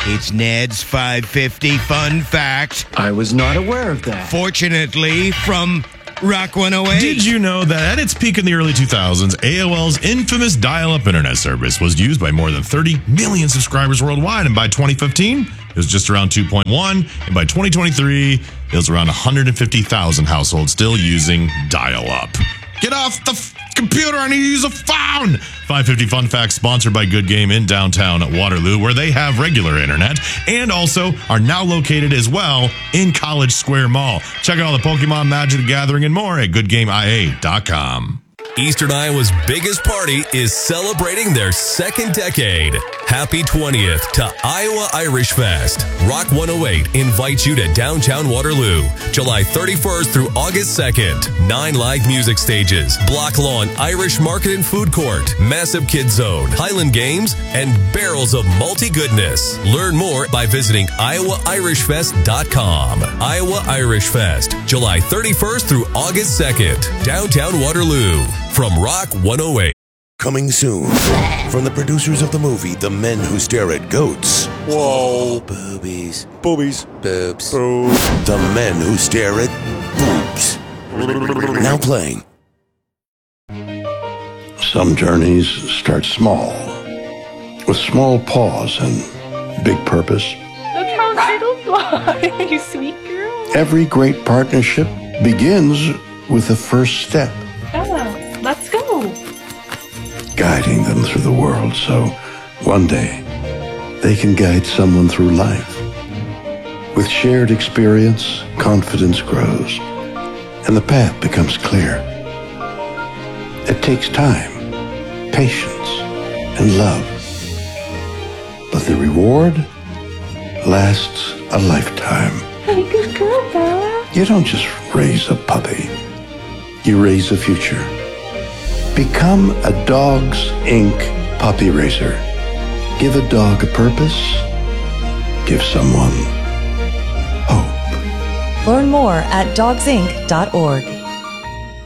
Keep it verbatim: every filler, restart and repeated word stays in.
It's Ned's five fifty fun fact. I was not aware of that. Fortunately, from Rock one oh eight. Did you know that at its peak in the early two thousands, A O L's infamous dial-up internet service was used by more than thirty million subscribers worldwide, and by twenty fifteen, it was just around two point one, and by twenty twenty-three, it was around one hundred fifty thousand households still using dial-up. Get off the f- computer, I need to use a phone! five fifty Fun Facts, sponsored by Good Game in downtown Waterloo, where they have regular internet and also are now located as well in College Square Mall. Check out all the Pokemon, Magic the Gathering, and more at good game I A dot com. Eastern Iowa's biggest party is celebrating their second decade. Happy twentieth to Iowa Irish Fest. Rock one oh eight invites you to downtown Waterloo, July thirty-first through August second. Nine live music stages, block lawn Irish market and food court, massive kids zone, Highland games, and barrels of malty goodness. Learn more by visiting iowa irish fest dot com. Iowa Irish Fest, July thirty-first through August second. Downtown Waterloo. From Rock one oh eight. Coming soon from the producers of the movie The Men Who Stare at Goats. Whoa. Boobies. Boobies. Boobs. Boobs. The Men Who Stare at Boobs. Now playing. Some journeys start small, with small pause and big purpose. Look how little fly, you sweet girl. Every great partnership begins with the first step. Oh, let's go. Guiding them through the world so one day they can guide someone through life. With shared experience, confidence grows, and the path becomes clear. It takes time, patience, and love. But the reward lasts a lifetime. Hey, good girl, Bella. You don't just raise a puppy. You raise a future. Become a Dogs Incorporated puppy raiser. Give a dog a purpose. Give someone hope. Learn more at dogs inc dot org.